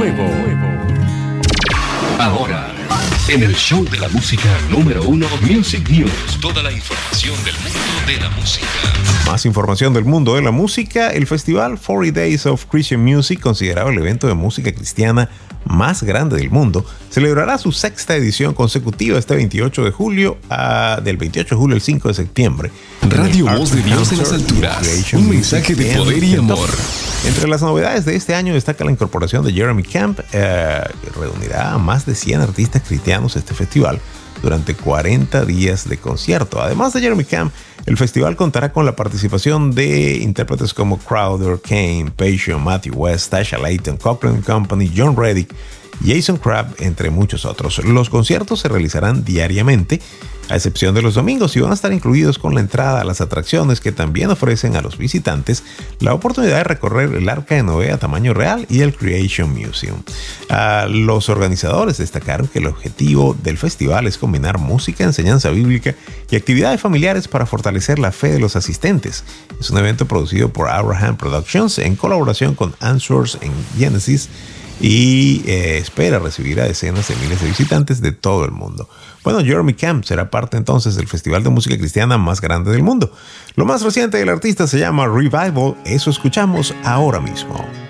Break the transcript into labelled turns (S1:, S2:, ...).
S1: Ahora, en el show de la música número 1, Music News. Toda la información del mundo de la música.
S2: Más información del mundo de la música. El festival 40 Days of Christian Music, considerado el evento de música cristiana más grande del mundo, celebrará su sexta edición consecutiva este 28 de julio, del 28 de julio al 5 de septiembre.
S1: Radio Voz de Dios en las alturas. Un mensaje de poder y amor.
S2: Entre las novedades de este año destaca la incorporación de Jeremy Camp, que reunirá a más de 100 artistas cristianos este festival durante 40 días de concierto. Además de Jeremy Camp, el festival contará con la participación de intérpretes como Crowder, Kane, Passion, Matthew West, Tasha Layton, Cochrane Company, John Reddick, Jason Crabb, entre muchos otros. Los conciertos se realizarán diariamente, a excepción de los domingos, y van a estar incluidos con la entrada a las atracciones que también ofrecen a los visitantes la oportunidad de recorrer el Arca de Noé a tamaño real y el Creation Museum. Los organizadores destacaron que el objetivo del festival es combinar música, enseñanza bíblica y actividades familiares para fortalecer la fe de los asistentes. Es un evento producido por Abraham Productions en colaboración con Answers en Genesis, y espera recibir a decenas de miles de visitantes de todo el mundo. Bueno, Jeremy Camp será parte entonces del festival de música cristiana más grande del mundo. Lo más reciente del artista se llama Revival, eso escuchamos ahora mismo.